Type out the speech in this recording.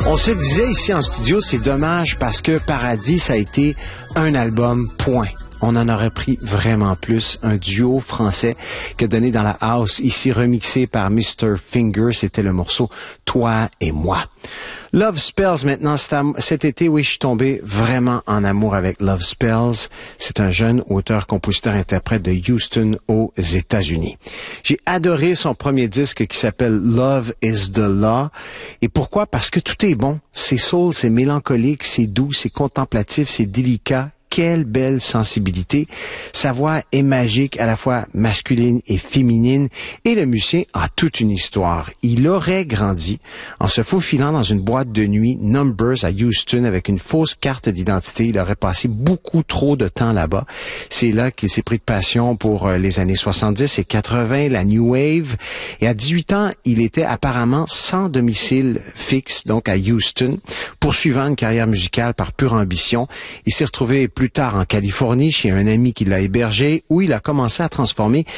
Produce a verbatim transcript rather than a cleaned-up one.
On se disait ici en studio, c'est dommage parce que Paradis, ça a été un album, point. On en aurait pris vraiment plus. Un duo français qui a donné dans la house, ici remixé par mister Finger, c'était le morceau « Toi et moi ». Love Spells, maintenant, cet été, oui, je suis tombé vraiment en amour avec Love Spells. C'est un jeune auteur, compositeur, interprète de Houston aux États-Unis. J'ai adoré son premier disque qui s'appelle Love is the Law. Et pourquoi? Parce que tout est bon. C'est soul, c'est mélancolique, c'est doux, c'est contemplatif, c'est délicat. Quelle belle sensibilité. Sa voix est magique, à la fois masculine et féminine, et le musicien a toute une histoire. Il aurait grandi en se faufilant dans une boîte de nuit Numbers à Houston avec une fausse carte d'identité. Il aurait passé beaucoup trop de temps là-bas. C'est là qu'il s'est pris de passion pour les années soixante-dix et quatre-vingts, la New Wave. Et à dix-huit ans, il était apparemment sans domicile fixe, donc à Houston, poursuivant une carrière musicale par pure ambition. Il s'est retrouvé plus tard en Californie chez un ami qui l'a hébergé où il a commencé à transformer